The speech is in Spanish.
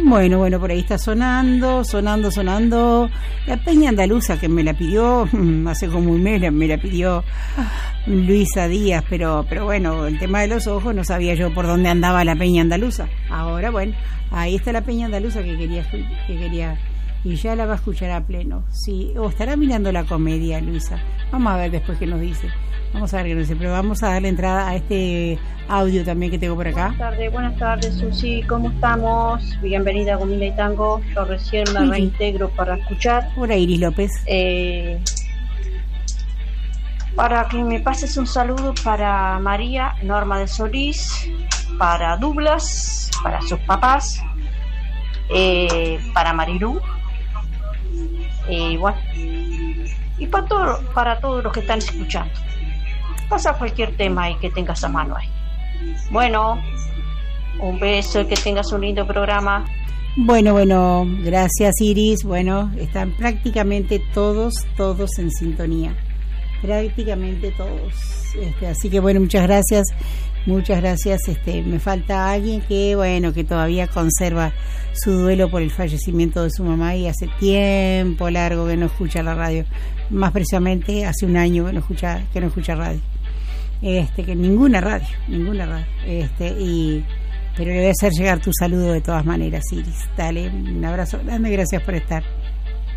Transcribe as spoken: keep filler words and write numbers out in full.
Bueno, bueno, por ahí está sonando, sonando, sonando la Peña Andaluza, que me la pidió hace como un mes, me la pidió Luisa Díaz, pero pero bueno, el tema de los ojos no sabía yo por dónde andaba la Peña Andaluza. Ahora, bueno, ahí está la Peña Andaluza que quería, que quería y ya la va a escuchar a pleno. Sí, o estará mirando la comedia, Luisa. Vamos a ver después qué nos dice. Vamos a ver qué nos dice, pero vamos a darle entrada a este audio también que tengo por acá. Buenas tardes, buenas tardes, Susi, ¿cómo estamos? Bienvenida a Gomila y Tango. Yo recién me sí. reintegro para escuchar. Hola, Iris López. Eh, para que me pases un saludo para María Norma de Solís, para Douglas, para sus papás, eh, para Marilú, eh, bueno, y para, todo, para todos los que están escuchando. Pasa cualquier tema ahí que tengas a mano ahí. Bueno, un beso y que tengas un lindo programa. Bueno, bueno, gracias Iris. Bueno, están prácticamente todos, todos en sintonía. Prácticamente todos. Este, así que bueno, muchas gracias. Muchas gracias. Este, me falta alguien que, bueno, que todavía conserva su duelo por el fallecimiento de su mamá y hace tiempo largo que no escucha la radio. Más precisamente hace un año que no escucha, que no escucha radio. Este, que ninguna radio, ninguna radio. Este, y pero le voy a hacer llegar tu saludo de todas maneras, Iris. Dale, un abrazo grande, gracias por estar.